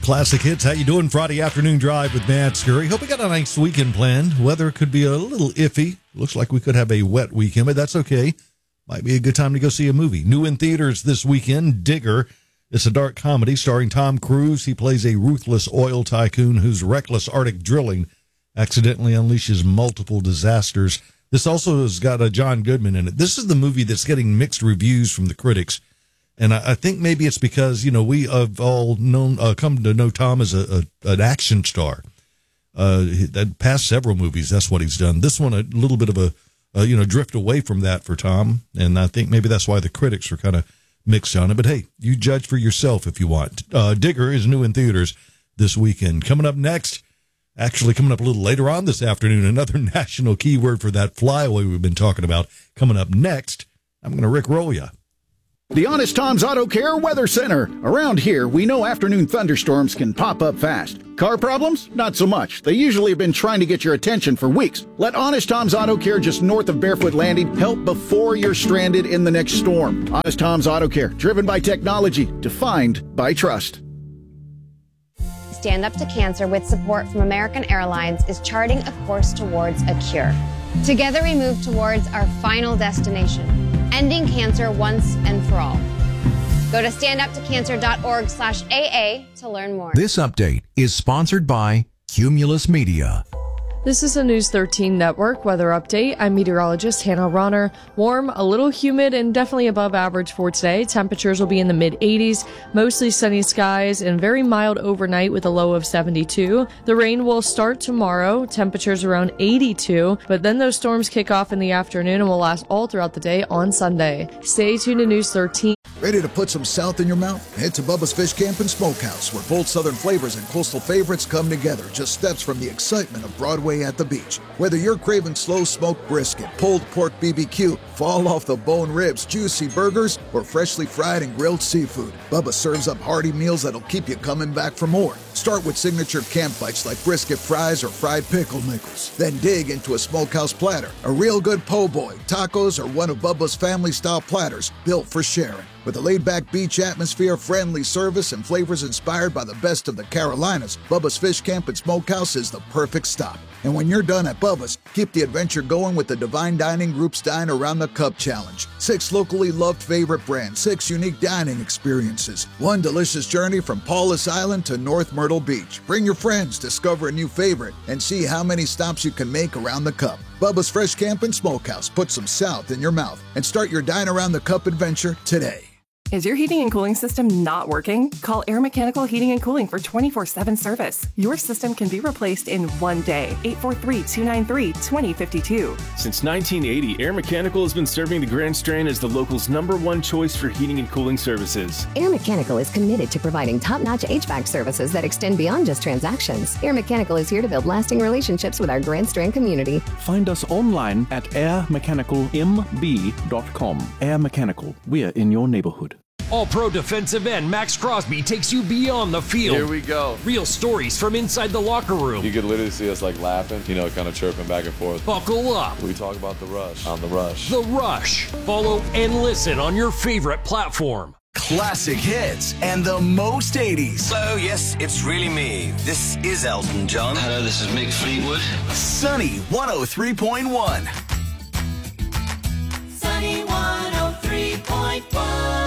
Classic Hits. How you doing? Friday afternoon drive with Matt Scurry. Hope we got a nice weekend planned. Weather could be a little iffy. Looks like we could have a wet weekend, but that's okay. Might be a good time to go see a movie. New in theaters this weekend, Digger. It's a dark comedy starring Tom Cruise. He plays a ruthless oil tycoon whose reckless Arctic drilling accidentally unleashes multiple disasters. This also has got a John Goodman in it. This is the movie that's getting mixed reviews from the critics. And I think maybe it's because, we have all come to know Tom as an action star. That past several movies, that's what he's done. This one, a little bit of a drift away from that for Tom. And I think maybe that's why the critics are kind of mixed on it. But hey, you judge for yourself if you want. Digger is new in theaters this weekend. Coming up next, actually coming up a little later on this afternoon, another national keyword for that flyaway we've been talking about. Coming up next, I'm going to Rickroll you. The Honest Tom's Auto Care Weather Center. Around here, we know afternoon thunderstorms can pop up fast. Car problems? Not so much. They usually have been trying to get your attention for weeks. Let Honest Tom's Auto Care just north of Barefoot Landing help before you're stranded in the next storm. Honest Tom's Auto Care, driven by technology, defined by trust. Stand Up to Cancer, with support from American Airlines, is charting a course towards a cure. Together we move towards our final destination, ending cancer once and for all. Go to standuptocancer.org/AA to learn more. This update is sponsored by Cumulus Media. This is a News 13 Network weather update. I'm meteorologist Hannah Ronner. Warm, a little humid, and definitely above average for today. Temperatures will be in the mid-80s, mostly sunny skies, and very mild overnight with a low of 72. The rain will start tomorrow, temperatures around 82, but then those storms kick off in the afternoon and will last all throughout the day on Sunday. Stay tuned to News 13. Ready to put some South in your mouth? Head to Bubba's Fish Camp and Smokehouse, where bold Southern flavors and coastal favorites come together, just steps from the excitement of Broadway at the beach. Whether you're craving slow smoked brisket, pulled pork BBQ, fall off the bone ribs, juicy burgers, or freshly fried and grilled seafood, Bubba serves up hearty meals that'll keep you coming back for more. Start with signature camp bites like brisket fries or fried pickle nickels. Then dig into a smokehouse platter, a real good po' boy, tacos, or one of Bubba's family-style platters built for sharing. With a laid-back beach atmosphere, friendly service, and flavors inspired by the best of the Carolinas, Bubba's Fish Camp and Smokehouse is the perfect stop. And when you're done at Bubba's, keep the adventure going with the Divine Dining Group's Dine Around the Cup Challenge. 6 locally loved favorite brands, 6 unique dining experiences, 1 delicious journey from Paulus Island to North Myrtle Beach. Bring your friends, discover a new favorite, and see how many stops you can make around the cup. Bubba's Fresh Camp and Smokehouse. Put some South in your mouth and start your Dine Around the Cup adventure today. Is your heating and cooling system not working? Call Air Mechanical Heating and Cooling for 24/7 service. Your system can be replaced in one day. 843-293-2052. Since 1980, Air Mechanical has been serving the Grand Strand as the local's #1 choice for heating and cooling services. Air Mechanical is committed to providing top-notch HVAC services that extend beyond just transactions. Air Mechanical is here to build lasting relationships with our Grand Strand community. Find us online at airmechanicalmb.com. Air Mechanical, we're in your neighborhood. All-Pro defensive end Max Crosby takes you beyond the field. Here we go. Real stories from inside the locker room. You could literally see us laughing, kind of chirping back and forth. Buckle up. We talk about The Rush on The Rush. The Rush. Follow and listen on your favorite platform. Classic hits and the most 80s. Hello, yes, it's really me. This is Elton John. Hello, this is Mick Fleetwood. Sunny 103.1. Sunny 103.1.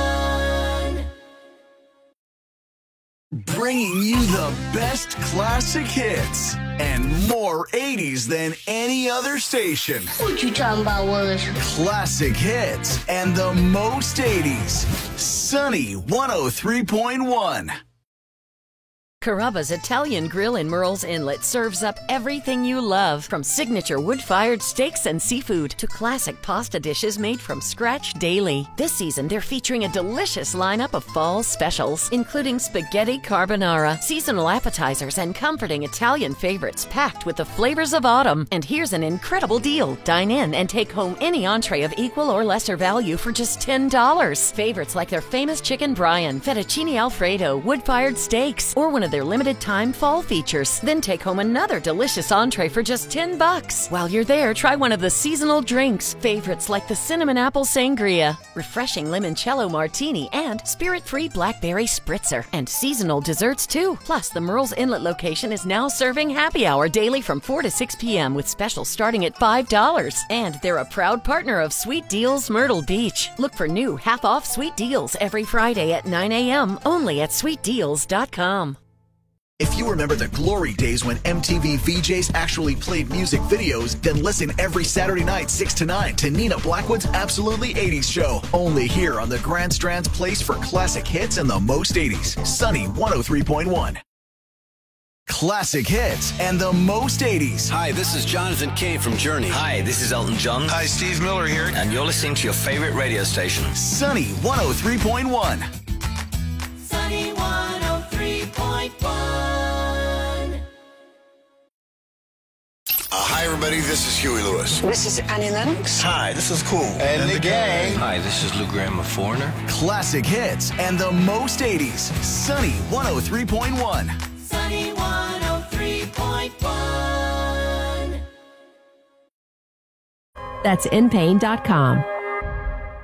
Bringing you the best classic hits and more 80s than any other station. What you talking about, Willis? Classic hits and the most 80s. Sunny 103.1. Carrabba's Italian Grill in Murrells Inlet serves up everything you love, from signature wood-fired steaks and seafood to classic pasta dishes made from scratch daily. This season, they're featuring a delicious lineup of fall specials, including spaghetti carbonara, seasonal appetizers, and comforting Italian favorites packed with the flavors of autumn. And here's an incredible deal. Dine in and take home any entree of equal or lesser value for just $10. Favorites like their famous chicken Brian, fettuccine Alfredo, wood-fired steaks, or one of their limited time fall features. Then take home another delicious entree for just $10. While you're there, try one of the seasonal drinks. Favorites like the cinnamon apple sangria, refreshing limoncello martini, and spirit-free blackberry spritzer. And seasonal desserts too. Plus, the Murrells Inlet location is now serving happy hour daily from 4 to 6 p.m. with specials starting at $5. And they're a proud partner of Sweet Deals Myrtle Beach. Look for new half-off Sweet Deals every Friday at 9 a.m. only at sweetdeals.com. If you remember the glory days when MTV VJs actually played music videos, then listen every Saturday night 6 to 9 to Nina Blackwood's Absolutely 80s show. Only here on the Grand Strand's place for classic hits and the most 80s. Sunny 103.1. Classic hits and the most 80s. Hi, this is Jonathan Cain from Journey. Hi, this is Elton John. Hi, Steve Miller here. And you're listening to your favorite radio station. Sunny 103.1. Sunny 103.1. Hi, everybody. This is Huey Lewis. This is Annie Lennox. Hi, this is Cool. And the gang. Hi, this is Lou Gramm of Foreigner. Classic hits and the most 80s. Sunny 103.1. Sunny 103.1. That's inpain.com.